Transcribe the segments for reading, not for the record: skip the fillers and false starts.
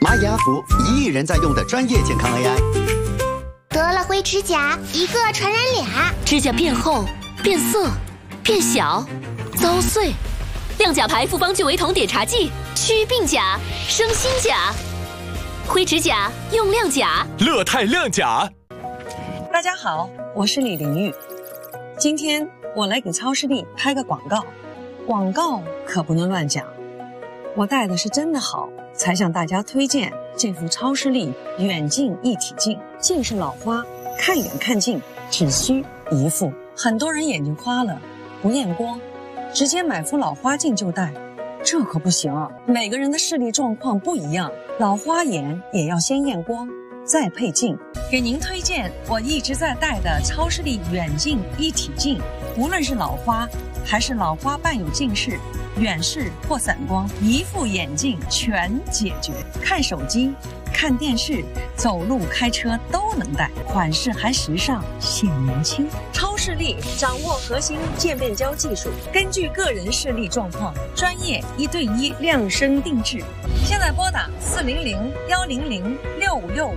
玛雅福1亿人在用的专业健康 AI。 得了灰指甲，一个传染俩， 指甲变厚、变色、变小、遭碎。亮甲牌复方聚维酮碘茶剂，祛病甲，生新甲。灰指甲用亮甲， 乐泰亮甲。 大家好，我是李玲玉。今天我来给超视力拍个广告，广告可不能乱讲。我戴的是真的好，才向大家推荐这副超视力远近一体镜。近视老花，看远看近只需一副。很多人眼睛花了，不验光，直接买副老花镜就戴，这可不行啊！每个人的视力状况不一样，老花眼也要先验光，再配镜。给您推荐我一直在戴的超视力远近一体镜，无论是老花还是老花伴有近视、远视或散光，一副眼镜全解决。看手机、看电视、走路、开车都能戴，款式还时尚，显年轻。超视力掌握核心渐变焦技术，根据个人视力状况，专业1对1量身定制。现在拨打400-100-6565。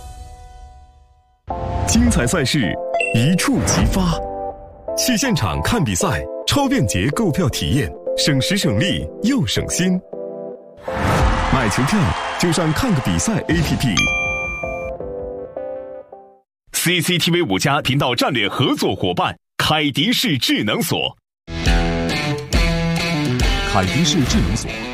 精彩赛事，一触即发。去现场看比赛，超便捷购票体验，省时省力又省心。买球票就上看个比赛 APP。CCTV 5家频道战略合作伙伴凯迪仕智能锁。 凯迪仕智能锁